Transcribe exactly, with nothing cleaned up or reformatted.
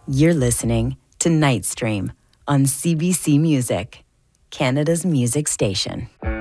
You're listening to Nightstream on C B C Music, Canada's music station.